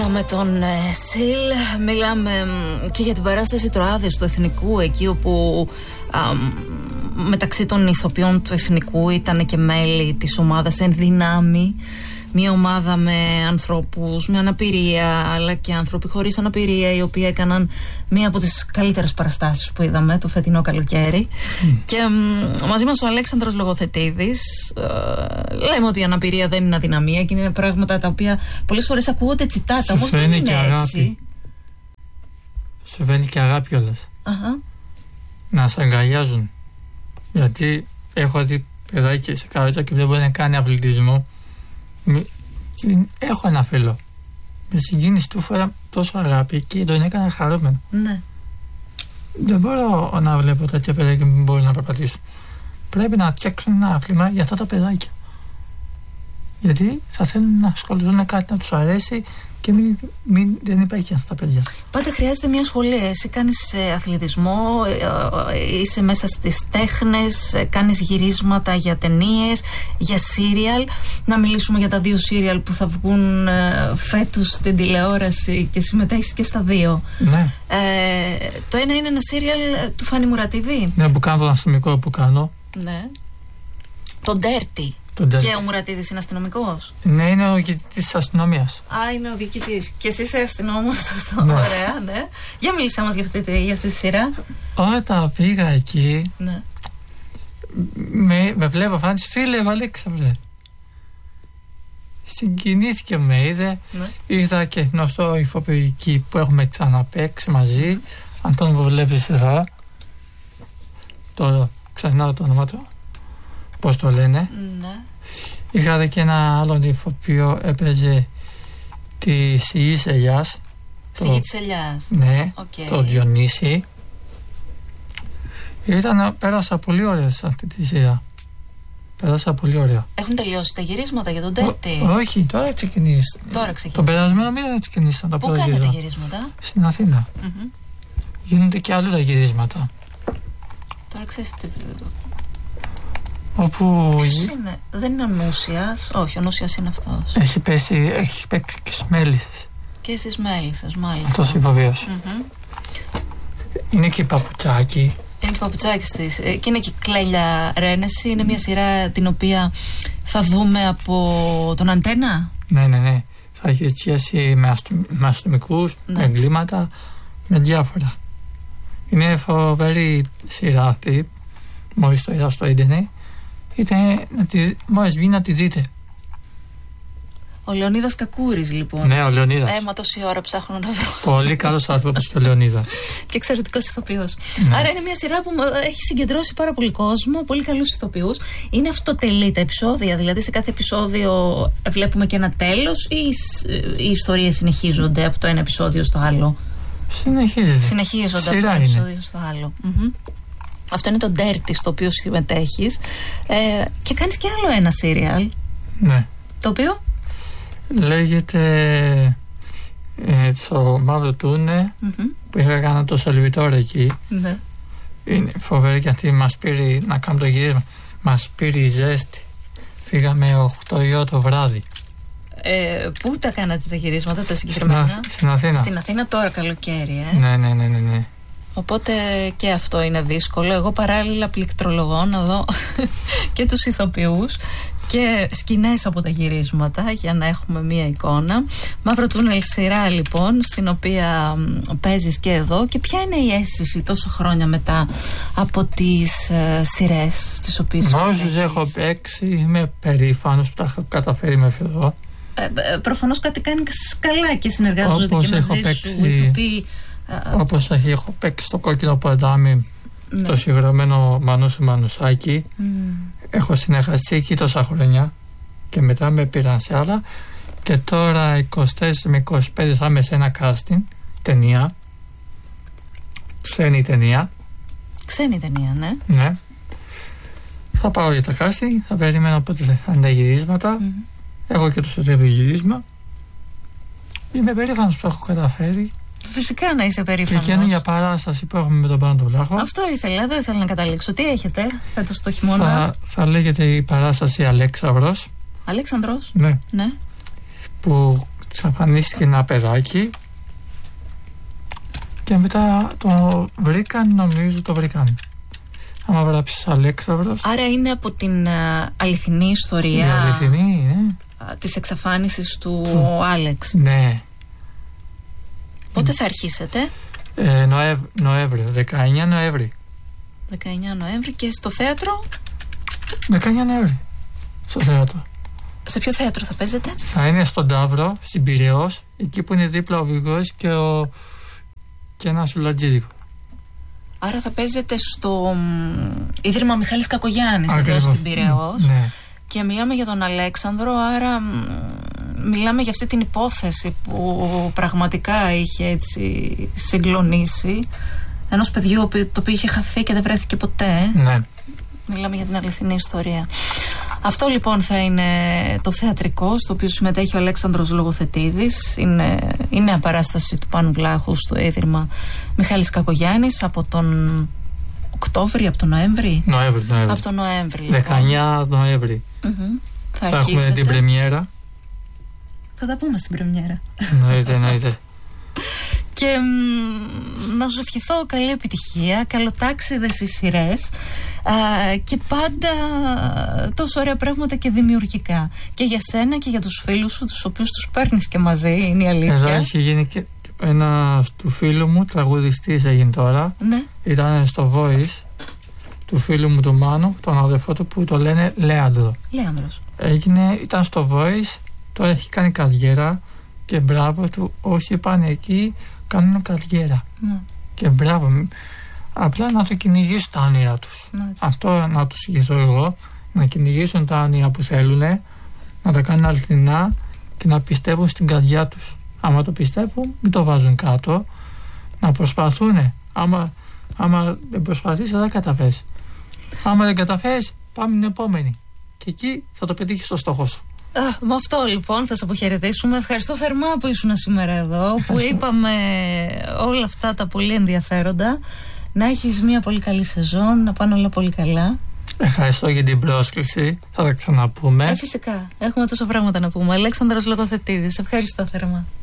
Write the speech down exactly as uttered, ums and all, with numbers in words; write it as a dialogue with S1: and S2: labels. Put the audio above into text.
S1: Με τον ε, Σιλ μιλάμε ε, και για την παράσταση Τροάδες του Εθνικού, εκεί όπου ε, μεταξύ των ηθοποιών του Εθνικού ήταν και μέλη της ομάδας Εν Δυνάμει. Μια ομάδα με ανθρώπους με αναπηρία, αλλά και άνθρωποι χωρίς αναπηρία, οι οποίοι έκαναν μία από τις καλύτερες παραστάσεις που είδαμε το φετινό καλοκαίρι. Mm. Και μ, μαζί μας ο Αλέξανδρος Λογοθετίδης. Ε, λέμε ότι η αναπηρία δεν είναι αδυναμία και είναι πράγματα τα οποία πολλές φορές ακούγονται τσιτάτα, όμως δεν είναι έτσι.
S2: Σου φαίνει και αγάπη όλες.
S1: Uh-huh.
S2: Να σε αγκαλιάζουν. Γιατί έχω δει παιδάκι σε καρότσα και δεν μπορεί να κάνει αθλητισμό. Έχω ένα φίλο. Με συγκίνηση του φορά τόσο αγάπη και τον έκανα χαρούμενο.
S1: Ναι.
S2: Δεν μπορώ να βλέπω τέτοια παιδάκια και μην μπορούν να περπατήσουν. Πρέπει να φτιάξουν ένα άθλημα για αυτά τα παιδάκια. Γιατί θα θέλουν να ασχοληθούν κάτι να τους αρέσει και μην, μην, δεν υπάρχει για αυτά τα παιδιά.
S1: Πάντα χρειάζεται μια σχολή. Εσύ κάνεις ε, αθλητισμό, ε, ε, είσαι μέσα στις τέχνες, ε, κάνεις γυρίσματα για ταινίες, για σύριαλ. Να μιλήσουμε για τα δύο σύριαλ που θα βγουν ε, φέτος στην τηλεόραση και συμμετέχεις και στα δύο.
S2: Ναι.
S1: Ε, το ένα είναι ένα σύριαλ του Φάνη Μουρατίδη.
S2: Ναι, που κάνω τον αστυνομικό που κάνω.
S1: Ναι. Το Dirty. Και ο Μουρατίδης είναι αστυνομικός.
S2: Ναι, είναι ο διοικητής της αστυνομίας.
S1: Α, είναι ο διοικητής. Και εσύ είσαι αστυνόμος.
S2: Ναι.
S1: Ωραία, ναι. Για μίλησέ μας για αυτή, για αυτή τη σειρά.
S2: Όταν πήγα εκεί,
S1: ναι.
S2: με, με βλέπω φάνης, φίλε Αλέξανδρε. Συγκινήθηκε, με είδε.
S1: Ναι.
S2: Είδα και γνωστό ηθοποιική που έχουμε ξαναπαίξει μαζί. Αν τον βλέπεις εδώ, το ξεχνάω το όνομα του. Πώς το λένε.
S1: Ναι.
S2: Είχατε και ένα άλλο ηθοποιό, έπαιζε τη Γη της Ελιάς.
S1: Στη Γη της Ελιάς.
S2: Ναι,
S1: okay.
S2: Το Διονύση. Ήταν, πέρασα πολύ ωραία σε αυτή τη σειρά. Πέρασα πολύ ωραία.
S1: Έχουν τελειώσει τα γυρίσματα για τον Dirty?
S2: Όχι, τώρα ξεκινήσει.
S1: Τώρα ξεκινήσει.
S2: Τον περασμένο μήνα ξεκινήσαν τα
S1: πρώτα. Πού κάνετε γυρίσματα?
S2: Στην Αθήνα.
S1: Mm-hmm.
S2: Γίνονται και άλλα τα γυρίσματα.
S1: Τώρα ξέρεις τι...
S2: Όπου...
S1: είναι, δεν είναι ο Νούσιας. Όχι, ο Νούσιας είναι αυτός.
S2: Έχει πέσει, έχει παίξει και στις Μέλισσες.
S1: Και στις Μέλισσες, μάλιστα.
S2: Αυτός ηθοποιός.
S1: Mm-hmm.
S2: Είναι και η Παπουτσάκη.
S1: Είναι η Παπουτσάκη της. Και είναι και η Κλέλια Ρένεση. Είναι μια σειρά την οποία θα δούμε από τον Αντένα.
S2: Ναι, ναι, ναι. Θα έχει σχέση με, αστυ... με αστυνομικούς, ναι. Με εγκλήματα, με διάφορα. Είναι φοβερή σειρά αυτή. Μόλις το είδα στο ίντερνετ. Είτε να τη, μόλις βγει να τη δείτε.
S1: Ο Λεωνίδας Κακούρης, λοιπόν.
S2: Ναι, ο Λεωνίδας.
S1: Ε, μα τόση ώρα ψάχνω να βρω.
S2: Πολύ καλός άνθρωπος και ο Λεωνίδας.
S1: Και εξαιρετικός ηθοποιός.
S2: Ναι.
S1: Άρα είναι μια σειρά που έχει συγκεντρώσει πάρα πολύ κόσμο, πολύ καλούς ηθοποιούς. Είναι αυτοτελή τα επεισόδια, δηλαδή σε κάθε επεισόδιο βλέπουμε και ένα τέλος, ή οι ιστορίες συνεχίζονται από το ένα επεισόδιο στο άλλο?
S2: Συνεχίζονται.
S1: Συνεχίζονται από το ένα επεισόδιο στο άλλο. Mm-hmm. Αυτό είναι το Dirty στο οποίο συμμετέχεις. Ε, και κάνεις και άλλο ένα σύριαλ.
S2: Ναι.
S1: Το οποίο
S2: λέγεται ε, το Μαύρο Τούνε, mm-hmm. που είχα κάνει το Σελβιτόρ εκεί.
S1: Ναι.
S2: Είναι φοβερή και αυτή μας πήρε να κάνουμε το γύρισμα. Μας πήρε η ζέστη. Φύγαμε οκτώ η ώρα το βράδυ.
S1: Ε, πού τα κάνατε τα γυρίσματα τα συγκεκριμένα?
S2: Στην, στην Αθήνα.
S1: Στην Αθήνα τώρα καλοκαίρι, ε.
S2: Ναι, ναι, ναι, ναι, ναι.
S1: Οπότε και αυτό είναι δύσκολο. Εγώ παράλληλα πληκτρολογώ να δω και τους ηθοποιούς και σκηνές από τα γυρίσματα για να έχουμε μία εικόνα. Μαύρο Τούνελ σειρά, λοιπόν, στην οποία παίζεις και εδώ. Και ποια είναι η αίσθηση τόσο χρόνια μετά από τις ε, σειρές στις οποίες
S2: όσους έχω παίξει, είμαι περήφανος που τα έχω καταφέρει μέχρι εδώ.
S1: Ε, ε, προφανώς κάτι κάνει καλά και συνεργάζονται
S2: όπως
S1: και μαζί
S2: παίξει,
S1: σου ηθοποιοί.
S2: Όπως έχω παίξει στο Κόκκινο Ποτάμι, ναι. Το συγγραμμένο Μανούσου Μανουσάκη. Mm. Έχω συνεργαστεί εκεί τόσα χρόνια και μετά με πήραν σε άλλα. Και τώρα είκοσι τέσσερα με είκοσι πέντε θα είμαι σε ένα casting ταινία. Ξένη ταινία.
S1: Ξένη ταινία, ναι.
S2: Ναι. Θα πάω για τα casting, θα περιμένω πότε θα είναι τα γυρίσματα. Mm. Έχω και το σωτήριο γυρίσμα. Είμαι περήφανος που έχω καταφέρει.
S1: Φυσικά να είσαι περήφανος.
S2: Και καινούργια παράσταση που έχουμε με τον Πάνο τον Βλάχο.
S1: Αυτό ήθελα, δεν ήθελα να καταλήξω. Τι έχετε φέτος το χειμώνα?
S2: Θα, θα λέγεται η παράσταση Αλέξανδρος.
S1: Αλέξανδρος.
S2: Ναι.
S1: Ναι.
S2: Που εξαφανίστηκε ένα παιδάκι και μετά το βρήκαν, νομίζω το βρήκαν. Άμα γράψεις Αλέξανδρος.
S1: Άρα είναι από την uh, αληθινή ιστορία.
S2: Η αληθινή, ναι.
S1: uh, της εξαφάνισης του,
S2: του
S1: Άλεξ.
S2: Ναι.
S1: Πότε θα αρχίσετε?
S2: Ε, Νοέμ, Νοέμβριο, δεκαεννιά Νοέμβρη.
S1: δεκαεννιά Νοέμβρη. Και στο θέατρο?
S2: δεκαεννιά Νοέμβρη. Στο θέατρο.
S1: Σε ποιο θέατρο θα παίζετε?
S2: Θα είναι στον Ταύρο, στην Πειραιώς, εκεί που είναι δίπλα ο Βηγός και, ο... και ένα σουλατζίδικο.
S1: Άρα θα παίζετε στο Ίδρυμα Μιχάλης Κακογιάννης, εδώ στην Πειραιώς.
S2: Ναι.
S1: Και μιλάμε για τον Αλέξανδρο, άρα μιλάμε για αυτή την υπόθεση που πραγματικά είχε έτσι συγκλονίσει ενός παιδιού το οποίο είχε χαθεί και δεν βρέθηκε ποτέ.
S2: Ναι.
S1: Μιλάμε για την αληθινή ιστορία. Αυτό λοιπόν θα είναι το θεατρικό στο οποίο συμμετέχει ο Αλέξανδρος Λογοθετίδης. Είναι η νέα παράσταση του Πάνου Βλάχου στο Ίδρυμα Μιχάλης Κακογιάννης από τον Οκτώβρη, από τον Νοέμβρη.
S2: Νοέμβρη, Νοέμβρη.
S1: Από τον Νοέμβρη. Λοιπόν.
S2: δεκαεννιά Νοέμβρη.
S1: Mm-hmm. Θα,
S2: θα έχουμε την πρεμιέρα.
S1: Θα τα πούμε στην πρεμιέρα.
S2: Εννοείται, εννοείται.
S1: Και μ, να σου ευχηθώ καλή επιτυχία, καλοτάξιδες οι σειρές και πάντα τόσο ωραία πράγματα και δημιουργικά. Και για σένα και για τους φίλους σου, τους οποίους τους παίρνεις και μαζί, είναι η αλήθεια.
S2: Εδώ έχει γίνει και ένα του φίλου μου, τραγουδιστής έγινε τώρα.
S1: Ναι.
S2: Ήταν στο Voice του φίλου μου του Μάνου, τον αδερφό του που το λένε Λέανδρο.
S1: Λέανδρος.
S2: Έγινε, ήταν στο Voice, τώρα έχει κάνει καριέρα και μπράβο του. Όσοι πάνε εκεί κάνουν καριέρα.
S1: Ναι.
S2: Και μπράβο. Απλά να το κυνηγήσουν τα όνειρα τους.
S1: Ναι,
S2: αυτό να τους ηγηθώ εγώ, να κυνηγήσουν τα όνειρα που θέλουν, να τα κάνουν αληθινά και να πιστεύουν στην καρδιά τους. Άμα το πιστεύουν, μην το βάζουν κάτω, να προσπαθούν. Άμα, άμα δεν προσπαθείς, δεν καταφέρεις. Άμα δεν καταφέρεις, πάμε την επόμενη. Και εκεί θα το πετύχεις στο στόχο σου.
S1: Α, με αυτό λοιπόν θα σε αποχαιρετήσουμε. Ευχαριστώ θερμά που ήσουν σήμερα εδώ. Ευχαριστώ. Που είπαμε όλα αυτά τα πολύ ενδιαφέροντα. Να έχεις μια πολύ καλή σεζόν, να πάνε όλα πολύ καλά.
S2: Ευχαριστώ για την πρόσκληση. Θα τα ξαναπούμε.
S1: Ε, φυσικά. Έχουμε τόσα πράγματα να πούμε. Αλέξανδρος Λογοθετίδης. Ευχαριστώ θερμά.